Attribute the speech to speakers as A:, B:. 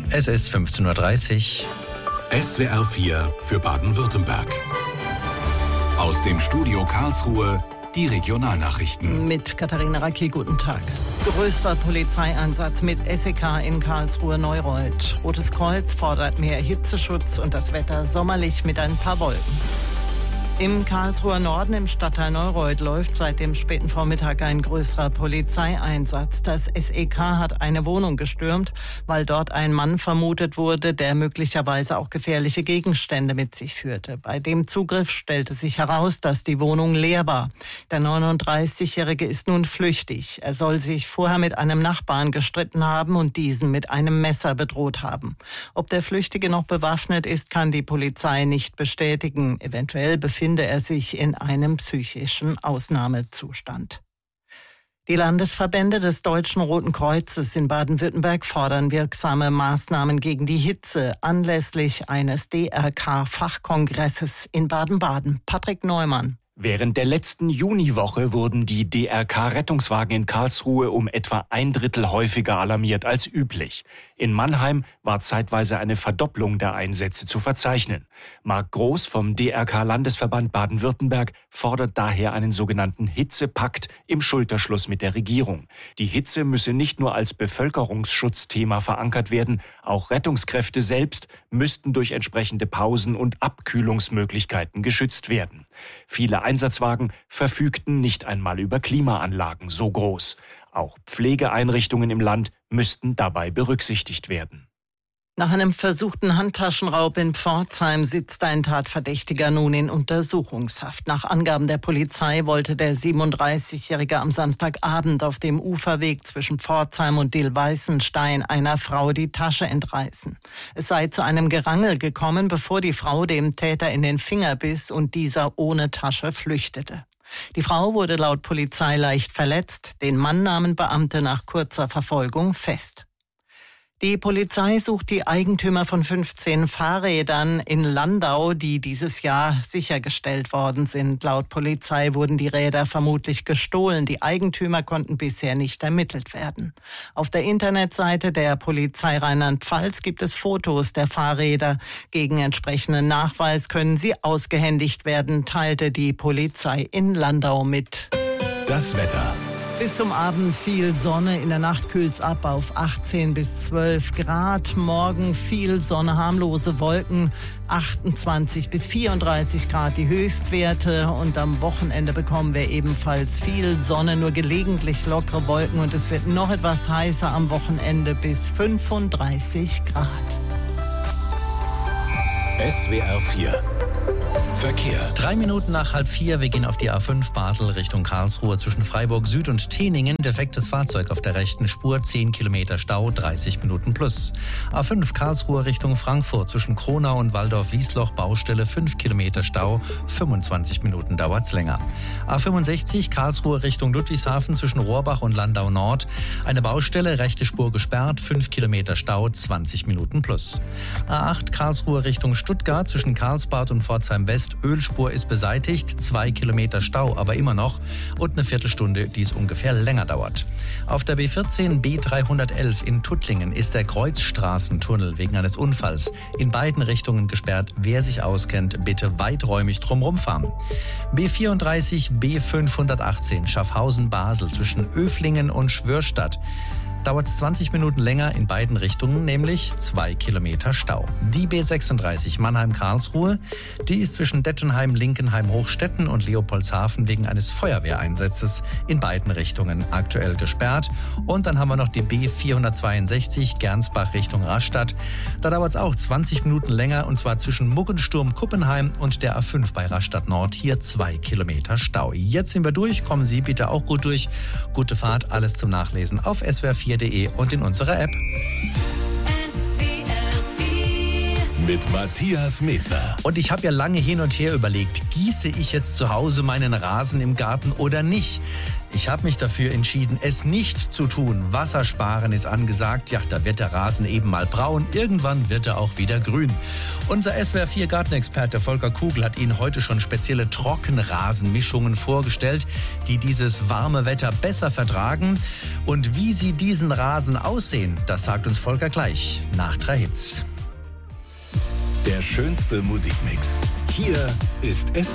A: Es ist 15:30 Uhr.
B: SWR 4 für Baden-Württemberg. Aus dem Studio Karlsruhe die Regionalnachrichten.
C: Mit Katharina Racki, guten Tag. Größter Polizeieinsatz mit SEK in Karlsruhe-Neureuth. Rotes Kreuz fordert mehr Hitzeschutz und das Wetter sommerlich mit ein paar Wolken. Im Karlsruher Norden im Stadtteil Neureuth läuft seit dem späten Vormittag ein größerer Polizeieinsatz. Das SEK hat eine Wohnung gestürmt, weil dort ein Mann vermutet wurde, der möglicherweise auch gefährliche Gegenstände mit sich führte. Bei dem Zugriff stellte sich heraus, dass die Wohnung leer war. Der 39-Jährige ist nun flüchtig. Er soll sich vorher mit einem Nachbarn gestritten haben und diesen mit einem Messer bedroht haben. Ob der Flüchtige noch bewaffnet ist, kann die Polizei nicht bestätigen. Eventuell befindet er sich in einem psychischen Ausnahmezustand. Die Landesverbände des Deutschen Roten Kreuzes in Baden-Württemberg fordern wirksame Maßnahmen gegen die Hitze anlässlich eines DRK-Fachkongresses in Baden-Baden. Patrick Neumann.
D: Während der letzten Juniwoche wurden die DRK-Rettungswagen in Karlsruhe um etwa 1/3 häufiger alarmiert als üblich. In Mannheim war zeitweise eine Verdopplung der Einsätze zu verzeichnen. Marc Groß vom DRK-Landesverband Baden-Württemberg fordert daher einen sogenannten Hitzepakt im Schulterschluss mit der Regierung. Die Hitze müsse nicht nur als Bevölkerungsschutzthema verankert werden, auch Rettungskräfte selbst müssten durch entsprechende Pausen und Abkühlungsmöglichkeiten geschützt werden. Viele Einsatzwagen verfügten nicht einmal über Klimaanlagen so groß. Auch Pflegeeinrichtungen im Land müssten dabei berücksichtigt werden.
C: Nach einem versuchten Handtaschenraub in Pforzheim sitzt ein Tatverdächtiger nun in Untersuchungshaft. Nach Angaben der Polizei wollte der 37-Jährige am Samstagabend auf dem Uferweg zwischen Pforzheim und Dill-Weißenstein einer Frau die Tasche entreißen. Es sei zu einem Gerangel gekommen, bevor die Frau dem Täter in den Finger biss und dieser ohne Tasche flüchtete. Die Frau wurde laut Polizei leicht verletzt. Den Mann nahmen Beamte nach kurzer Verfolgung fest. Die Polizei sucht die Eigentümer von 15 Fahrrädern in Landau, die dieses Jahr sichergestellt worden sind. Laut Polizei wurden die Räder vermutlich gestohlen. Die Eigentümer konnten bisher nicht ermittelt werden. Auf der Internetseite der Polizei Rheinland-Pfalz gibt es Fotos der Fahrräder. Gegen entsprechenden Nachweis können sie ausgehändigt werden, teilte die Polizei in Landau mit.
B: Das Wetter.
C: Bis zum Abend viel Sonne, in der Nacht kühlt's ab auf 18 bis 12 Grad. Morgen viel Sonne, harmlose Wolken, 28 bis 34 Grad die Höchstwerte. Und am Wochenende bekommen wir ebenfalls viel Sonne, nur gelegentlich lockere Wolken. Und es wird noch etwas heißer am Wochenende bis 35 Grad.
B: SWR 4 Verkehr.
A: 3 Minuten nach 3:30, wir gehen auf die A5 Basel Richtung Karlsruhe zwischen Freiburg Süd und Teningen. Defektes Fahrzeug auf der rechten Spur, 10 Kilometer Stau, 30 Minuten plus. A5 Karlsruhe Richtung Frankfurt zwischen Kronau und Waldorf-Wiesloch, Baustelle, 5 Kilometer Stau, 25 Minuten dauert's länger. A65 Karlsruhe Richtung Ludwigshafen zwischen Rohrbach und Landau Nord. Eine Baustelle, rechte Spur gesperrt, 5 Kilometer Stau, 20 Minuten plus. A8 Karlsruhe Richtung Stuttgart zwischen Karlsbad und Pforzheim West. Ölspur ist beseitigt, 2 Kilometer Stau, aber immer noch und eine Viertelstunde, die es ungefähr länger dauert. Auf der B14 B311 in Tuttlingen ist der Kreuzstraßentunnel wegen eines Unfalls in beiden Richtungen gesperrt. Wer sich auskennt, bitte weiträumig drumherum fahren. B34 B518 Schaffhausen-Basel zwischen Öflingen und Schwörstadt. Dauert es 20 Minuten länger in beiden Richtungen, nämlich 2 Kilometer Stau. Die B36 Mannheim-Karlsruhe, die ist zwischen Dettenheim, Linkenheim, Hochstetten und Leopoldshafen wegen eines Feuerwehreinsatzes in beiden Richtungen aktuell gesperrt. Und dann haben wir noch die B462 Gernsbach Richtung Rastatt. Da dauert es auch 20 Minuten länger, und zwar zwischen Muggensturm-Kuppenheim und der A5 bei Rastatt Nord. Hier 2 Kilometer Stau. Jetzt sind wir durch. Kommen Sie bitte auch gut durch. Gute Fahrt, alles zum Nachlesen auf swr4.de und in unserer App.
B: mit Matthias Medler.
A: Und ich habe ja lange hin und her überlegt, gieße ich jetzt zu Hause meinen Rasen im Garten oder nicht? Ich habe mich dafür entschieden, es nicht zu tun. Wassersparen ist angesagt. Ja, da wird der Rasen eben mal braun. Irgendwann wird er auch wieder grün. Unser SWR 4 Gartenexperte Volker Kugel hat Ihnen heute schon spezielle Trockenrasenmischungen vorgestellt, die dieses warme Wetter besser vertragen. Und wie sie diesen Rasen aussehen, das sagt uns Volker gleich nach 3 Hits.
B: Der schönste Musikmix. Hier ist